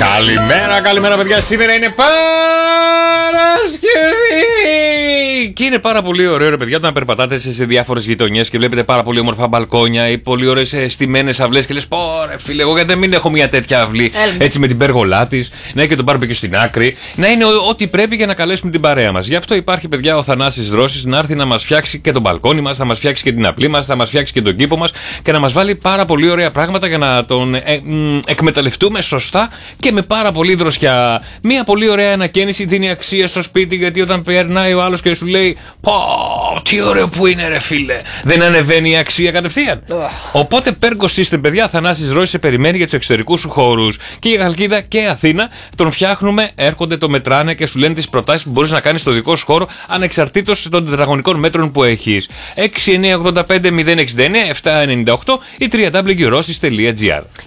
Καλημέρα παιδιά, σήμερα είναι Παρασκευή και είναι πάρα πολύ ωραίο ρε παιδιά όταν περπατάτε σε διάφορες γειτονιές και βλέπετε πάρα πολύ όμορφα μπαλκόνια ή πολύ ωραίες στημένες αυλές και λες πω ρε φίλε, εγώ γιατί μην έχω μια τέτοια αυλή έτσι με την πέργολά της, να έχει και τον μπάρμπεκιου στην άκρη, να είναι ό,τι πρέπει για να καλέσουμε την παρέα μας. Γι' αυτό υπάρχει παιδιά ο Θανάσης Δρόσης να έρθει να μας φτιάξει και τον μπαλκόνι μας, να μας φτιάξει και την αυλή μας, να μας φτιάξει και τον κήπο μας και να μας βάλει πάρα πολύ ωραία πράγματα για να τον εκμεταλλευτούμε σωστά και με πάρα πολύ δροσιά. Μια πολύ ωραία ανακαίνιση δίνει αξία στο σπίτι, γιατί όταν περνάει ο άλλος και σου λέει πω, τι ωραίο που είναι ρε φίλε, δεν ανεβαίνει η αξία κατευθείαν. Οπότε Pergo System παιδιά, Θανάσης Ρώσης σε περιμένει για τους εξωτερικούς σου χώρους. Και για Χαλκίδα και Αθήνα τον φτιάχνουμε, έρχονται, το μετράνε και σου λένε τις προτάσεις που μπορείς να κάνεις στο δικό σου χώρο ανεξαρτήτως των τετραγωνικών μέτρων που έχεις. 6985 069 798 ή www.rossis.gr.